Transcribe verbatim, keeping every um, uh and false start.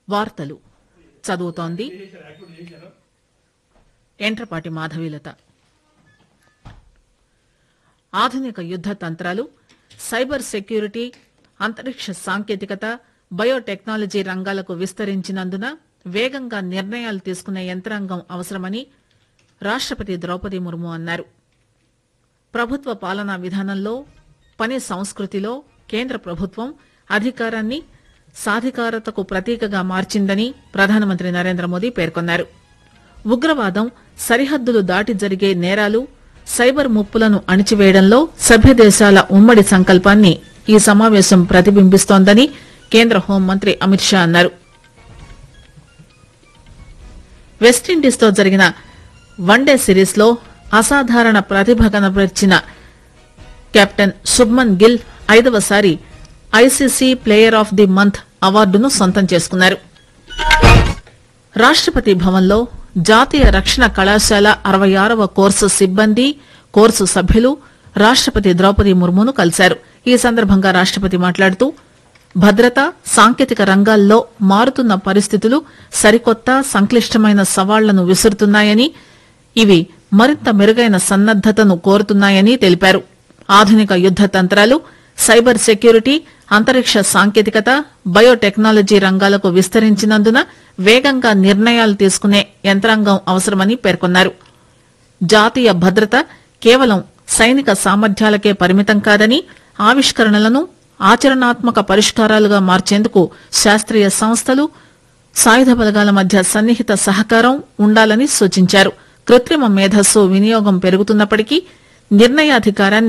వార్తలు చదువుతోంది ఎంట్రపాటి మాధవీలత. ఆధునిక యుద్ద తంత్రాలు, సైబర్ సెక్యూరిటీ, అంతరిక్ష సాంకేతికత, బయోటెక్నాలజీ రంగాలకు విస్తరించినందున వేగంగా నిర్ణయాలు తీసుకునే యంత్రాంగం అవసరమని రాష్టపతి ద్రౌపది ముర్ము అన్నారు. ప్రభుత్వ పాలనా విధానంలో, పని సంస్కృతిలో కేంద్ర ప్రభుత్వం అధికారాన్ని సాధికారతకు ప్రతీకగా మార్చిందని ప్రధానమంత్రి నరేంద్ర మోదీ పేర్కొన్నారు. ఉగ్రవాదం, సరిహద్దులు దాటి జరిగే నేరాలు, సైబర్ ముప్పులను అణిచివేయడంలో సభ్యదేశాల ఉమ్మడి సంకల్పాన్ని ఈ సమావేశం ప్రతిబింబిస్తోందని కేంద్ర హోంమంత్రి అమిత్ షా అన్నారు. వెస్టిండీస్తో జరిగిన వన్డే సిరీస్ లో అసాధారణ ప్రతిభ కనబరిచిన captain Shubman Gill ఐదవసారి ICC player of the month అవార్డును సొంతం చేసుకున్నారు. రాష్టపతి భవన్లో జాతీయ రక్షణ కళాశాల అరవై ఆరవ కోర్సు సిబ్బంది, కోర్సు సభ్యులు రాష్టపతి ద్రౌపది ముర్మును కలిశారు. ఈ సందర్భంగా రాష్టపతి మాట్లాడుతూ భద్రత, సాంకేతిక రంగాల్లో మారుతున్న పరిస్థితులు సరికొత్త, సంక్లిష్టమైన సవాళ్లను విసురుతున్నాయని, ఇవి మరింత మెరుగైన సన్నద్దతను కోరుతున్నాయని తెలిపారు. ఆధునిక యుద్ద తంత్రాలు, సైబర్ సెక్యూరిటీ, అంతరిక్ష సాంకేతికత, బయోటెక్నాలజీ రంగాలకు విస్తరించినందున వేగంగా నిర్ణయాలు తీసుకునే యంత్రాంగం అవసరమని పేర్కొన్నారు. జాతీయ భద్రత కేవలం సైనిక సామర్థ్యాలకే పరిమితం కాదని, ఆవిష్కరణలను ఆచరణాత్మక పరిష్కారాలుగా మార్చేందుకు శాస్త్రీయ సంస్థలు, సాయుధ బలగాల మధ్య సన్నిహిత సహకారం ఉండాలని సూచించారు. కృత్రిమ మేధస్సు వినియోగం పెరుగుతున్నప్పటికీ నిర్ణయాధికారాన్ని